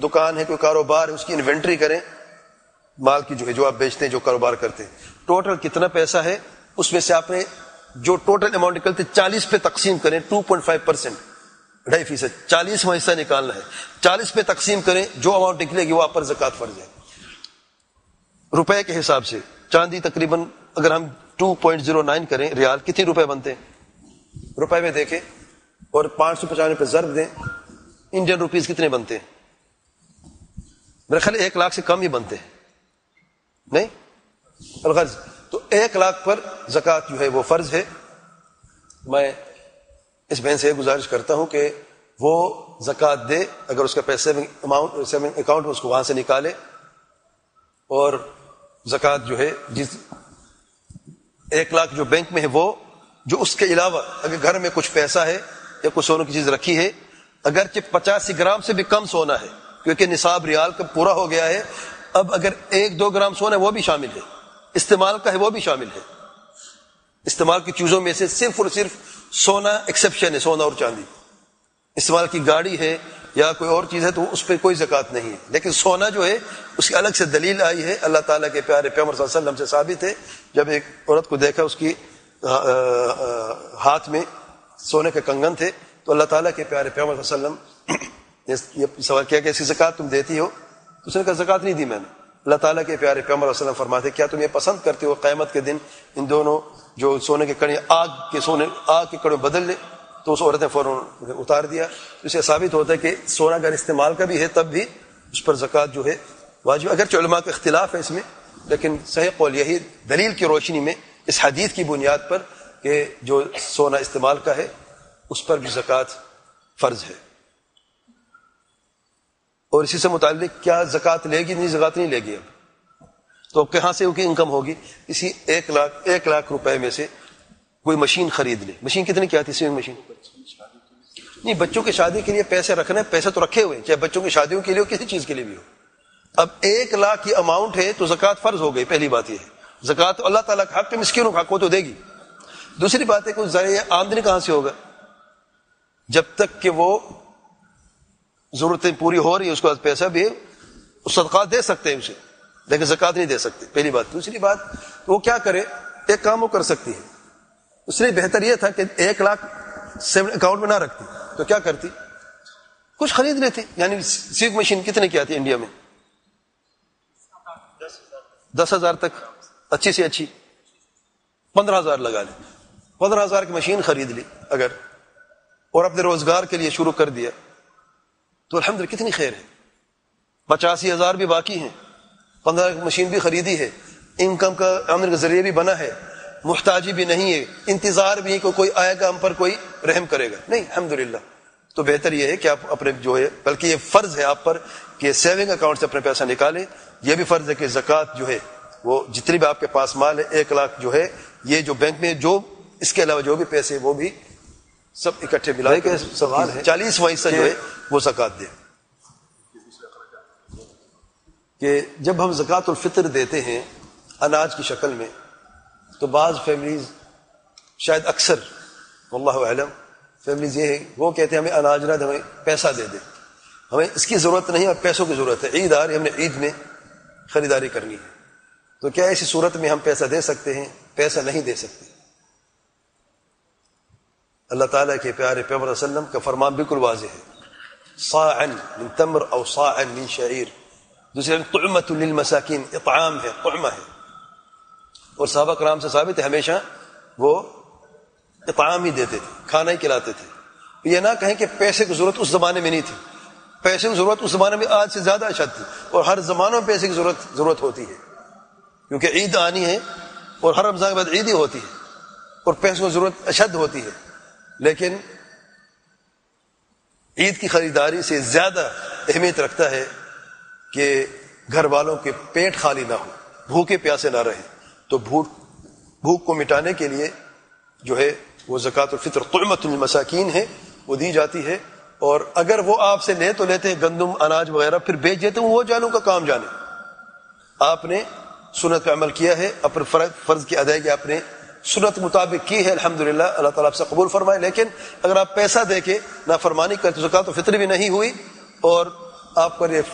دکان ہے، کوئی کاروبار ہے، اس کی انوینٹری کریں، مال کی جو ہے جو آپ بیچتے ہیں، جو کاروبار کرتے ہیں، ٹوٹل کتنا پیسہ ہے، اس میں سے آپ نے جو ٹوٹل اماؤنٹ نکلتے 40 پہ تقسیم کریں، 2.5%، 2.5%، 40واں حصہ نکالنا ہے، 40 پہ تقسیم کریں، جو اماؤنٹ نکلے گی وہ آپ پر زکوٰۃ فرض ہے۔ روپے کے حساب سے چاندی تقریباً اگر ہم 2.09 کریں ریال، کتنے روپے بنتے ہیں روپے میں دیکھیں، اور 595 پہ ضرب دیں، انڈین روپیز کتنے بنتے ہیں؟ میرے خیال 1 لاکھ سے کم ہی بنتے ہیں، نہیں الغرض، تو 1 لاکھ پر زکوٰۃ جو ہے وہ فرض ہے۔ میں اس بہن سے گزارش کرتا ہوں کہ وہ زکوٰۃ دے، اگر اس کا پیسے سیونگ اکاؤنٹ اس کو وہاں سے نکالے، اور زکوٰۃ جو ہے جس 1 لاکھ جو بینک میں ہے وہ، جو اس کے علاوہ اگر گھر میں کچھ پیسہ ہے یا کوئی سونے کی چیز رکھی ہے، اگرچہ 85 گرام سے بھی کم سونا ہے، کیونکہ نصاب ریال کا پورا ہو گیا ہے، اب اگر 1-2 گرام سونا ہے وہ بھی شامل ہے، استعمال کا ہے وہ بھی شامل ہے، استعمال کی چیزوں میں سے صرف اور صرف سونا ایکسیپشن ہے، سونا اور چاندی۔ استعمال کی گاڑی ہے یا کوئی اور چیز ہے تو اس پہ کوئی زکوٰۃ نہیں ہے، لیکن سونا جو ہے اس کی الگ سے دلیل آئی ہے، اللہ تعالیٰ کے پیارے پیغمبر صلی اللہ علیہ وسلم سے ثابت ہے، جب ایک عورت کو دیکھا اس کی ہاتھ میں سونے کے کنگن تھے، تو اللہ تعالیٰ کے پیارے پیغمبر صلی اللہ علیہ وسلم نے یہ سوال کیا کہ اس کی زکوٰۃ تم دیتی ہو؟ تو اس نے کہا زکوٰۃ نہیں دی میں نے۔ اللہ تعالیٰ کے پیارے پیغمبر صلی اللہ علیہ وسلم فرماتے کیا تم یہ پسند کرتے ہو قیامت کے دن ان دونوں جو سونے کے کڑے آگ کے کڑے بدل لے؟ تو اس عورت نے فوراً اتار دیا۔ اسے ثابت ہوتا ہے کہ سونا اگر استعمال کا بھی ہے تب بھی اس پر زکوٰۃ جو ہے واجب، اگرچہ علماء کا اختلاف ہے اس میں، لیکن صحیح قول یہی دلیل کی روشنی میں اس حدیث کی بنیاد پر کہ جو سونا استعمال کا ہے اس پر بھی زکوٰۃ فرض ہے۔ اور اسی سے متعلق کیا زکوٰۃ لے گی؟ نہیں، زکوٰۃ نہیں لے گی۔ اب تو کہاں سے ان کی انکم ہوگی؟ اسی 1 لاکھ روپے میں سے کوئی مشین خرید لے۔ مشین کتنے کی آتی ہے؟ سوئنگ مشین نہیں، بچوں کی شادی کے لیے پیسے رکھنے، پیسے تو رکھے ہوئے، چاہے بچوں کی شادیوں کے لیے ہو کسی چیز کے لیے بھی ہو۔ اب 1 لاکھ کی اماؤنٹ ہے تو زکوٰۃ فرض ہو گئی۔ پہلی بات یہ ہے زکوٰۃ اللہ تعالیٰ کا حق ہے، مسکینوں کا حق ہو تو دے گی۔ دوسری بات ہے کہ ذریعہ آمدنی کہاں سے ہوگا؟ جب تک کہ وہ ضرورتیں پوری ہو رہی ہے، اس کے بعد پیسہ بھی ہے، صدقات دے سکتے ہیں اسے، لیکن زکوٰۃ نہیں دے سکتے، پہلی بات۔ دوسری بات وہ کیا کرے؟ ایک کام وہ کر سکتی ہے، اس لیے بہتر یہ تھا کہ 1 لاکھ سیونگ اکاؤنٹ میں نہ رکھتی تو کیا کرتی؟ کچھ خرید لیتی۔ یعنی سیونگ مشین کتنے کی آتی ہے انڈیا میں؟ 10,000 تک، اچھی سے اچھی 15,000 لگا لیں، 15,000 کی مشین خرید لی اگر، اور اپنے روزگار کے لیے شروع کر دیا تو الحمدللہ کتنی خیر ہے۔ 85,000 بھی باقی ہیں، 15 کی مشین بھی خریدی ہے، انکم کا آمدنی کا ذریعہ بھی بنا ہے، محتاجی بھی نہیں ہے، انتظار بھی کہ کوئی آئے گا ہم پر، کوئی رحم کرے گا، نہیں الحمدللہ۔ تو بہتر یہ ہے کہ آپ اپنے جو ہے، بلکہ یہ فرض ہے آپ پر کہ سیونگ اکاؤنٹ سے اپنے پیسہ نکالیں۔ یہ بھی فرض ہے کہ زکوٰۃ جو ہے وہ جتنی بھی آپ کے پاس مال ہے 1 لاکھ جو ہے، یہ جو بینک میں جو اس کے علاوہ جو بھی پیسے وہ بھی سب اکٹھے ملا کے سوال ہے 40واں حصہ جو ہے وہ زکوٰۃ دے۔ کہ جب ہم زکوٰۃ الفطر دیتے ہیں اناج کی شکل میں، تو بعض فیملیز، شاید اکثر واللہ اعلم فیملیز یہ ہے، وہ کہتے ہیں ہمیں اناج نہ دے، ہمیں پیسہ دے دے، ہمیں اس کی ضرورت نہیں، ہمیں پیسوں کی ضرورت ہے، عید آ رہی ہے، ہم نے عید میں خریداری کرنی ہے۔ تو کیا ایسی صورت میں ہم پیسہ دے سکتے ہیں؟ پیسہ نہیں دے سکتے۔ اللہ تعالیٰ کے پیارے پیغمبر صلی اللہ علیہ وسلم کا فرمان بالکل واضح ہے، صاعا من تمر او صاعا من شعیر، دوسرے طعمۃ للمساکین، اطعام ہے، طعمہ ہے۔ اور صحابہ کرام سے ثابت ہے ہمیشہ وہ اطعام ہی دیتے تھے، کھانا ہی کھلاتے تھے۔ یہ نہ کہیں کہ پیسے کی ضرورت اس زمانے میں نہیں تھی، پیسے کی ضرورت اس زمانے میں آج سے زیادہ اشد تھی، اور ہر زمانوں میں پیسے کی ضرورت ہوتی ہے، کیونکہ عید آنی ہے اور ہر رمضان کے بعد عید ہی ہوتی ہے، اور پیسوں کی ضرورت اشد ہوتی ہے۔ لیکن عید کی خریداری سے زیادہ اہمیت رکھتا ہے کہ گھر والوں کے پیٹ خالی نہ ہو، بھوکے پیاسے نہ رہیں، تو بھوک کو مٹانے کے لیے جو ہے وہ زکوٰۃ الفطر طعمۃ للمساکین ہے، وہ دی جاتی ہے۔ اور اگر وہ آپ سے لے تو لیتے ہیں گندم اناج وغیرہ، پھر بیچ دیتے ہیں، وہ جانوں کا کام جانے۔ آپ نے سنت پہ عمل کیا ہے، اپنے فرض کی ادائیگی آپ نے سنت مطابق کی ہے، الحمدللہ، اللہ تعالیٰ آپ سے قبول فرمائے۔ لیکن اگر آپ پیسہ دے کے نافرمانی کرتے، زکوٰۃ الفطر بھی نہیں ہوئی، اور آپ پر یہ